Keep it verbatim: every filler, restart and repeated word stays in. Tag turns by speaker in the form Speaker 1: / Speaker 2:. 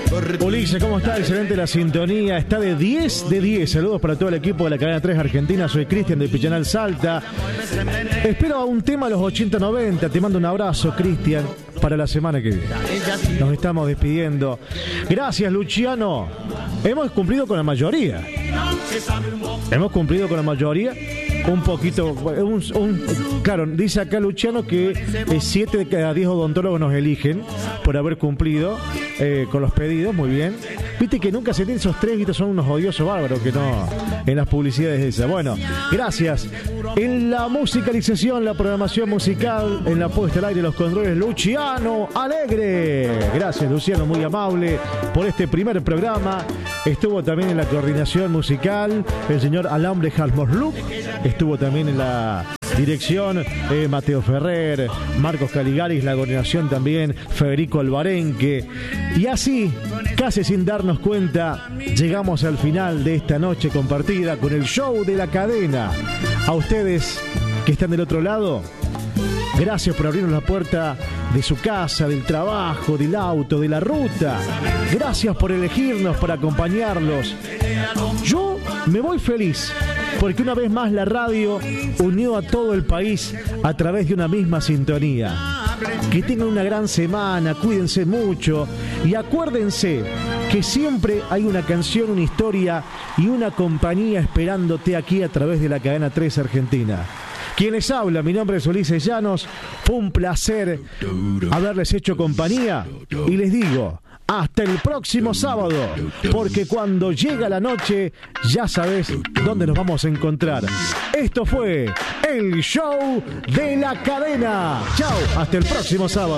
Speaker 1: Ulises, ¿cómo está? Excelente la sintonía. Está de diez de diez. Saludos para todo el equipo de la cadena tres Argentina. Soy Cristian de Pillanal Salta. Espero a un tema a los ochenta noventa. Te mando un abrazo, Cristian, para la semana que viene. Nos estamos despidiendo. Gracias, Luciano. Hemos cumplido con la mayoría. Hemos cumplido con la mayoría. Un poquito, un, un, claro, dice acá Luciano que siete de cada diez odontólogos nos eligen por haber cumplido eh, con los pedidos, muy bien. Viste que nunca se tienen esos tres, viste, son unos odiosos bárbaros que no, en las publicidades esas. Bueno, gracias. En la musicalización, la programación musical, en la puesta al aire, los controles, Luciano Alegre. Gracias, Luciano, muy amable por este primer programa. Estuvo también en la coordinación musical el señor Alambre Halmosluc. Estuvo también en la dirección eh, Mateo Ferrer, Marcos Caligaris, la coordinación también Federico Albarenque. Y así, casi sin darnos cuenta, llegamos al final de esta noche compartida con el show de la cadena. A ustedes que están del otro lado, gracias por abrirnos la puerta de su casa, del trabajo, del auto, de la ruta. Gracias por elegirnos, por acompañarlos. Yo me voy feliz, porque una vez más la radio unió a todo el país a través de una misma sintonía. Que tengan una gran semana, cuídense mucho y acuérdense que siempre hay una canción, una historia y una compañía esperándote aquí a través de la cadena tres Argentina. Quienes hablan, mi nombre es Ulises Llanos, fue un placer haberles hecho compañía y les digo, hasta el próximo sábado, porque cuando llega la noche ya sabes dónde nos vamos a encontrar. Esto fue el show de la cadena. Chao, hasta el próximo sábado.